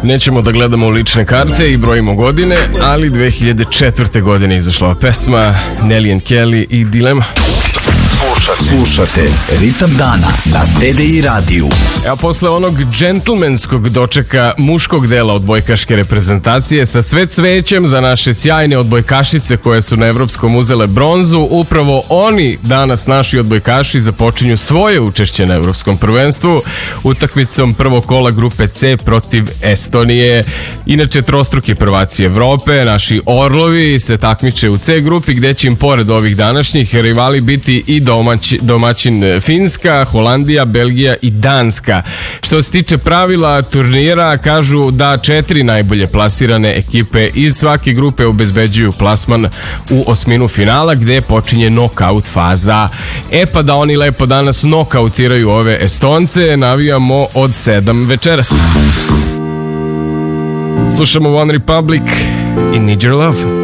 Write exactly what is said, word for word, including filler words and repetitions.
Nećemo da gledamo lične karte i brojimo godine, ali dve hiljade četvrte. godine izašla ova pesma Nelly and Kelly i Dilema. Slušate Ritam dana na T D I radiju. Evo, posle onog džentlmenskog dočeka muškog dela odbojkaške reprezentacije sa sve cvećem za naše sjajne odbojkašice koje su na evropskom uzele bronzu, upravo oni danas, naši odbojkaši, započinju svoje učešće na evropskom prvenstvu utakmicom prvog kola grupe C protiv Estonije. Inače, trostruki prvaci Evrope, naši Orlovi se takmiče u C grupi, gde će im pored ovih današnjih rivali biti i domaći, domaćin Finska, Holandija, Belgija i Danska. Što se tiče pravila turnira, kažu da četiri najbolje plasirane ekipe iz svake grupe obezbeđuju plasman u osminu finala, gde počinje nokaut faza. E pa da oni lepo danas nokautiraju ove Estonce, navijamo od sedam večeras. Slušamo One Republic i Need Your Love.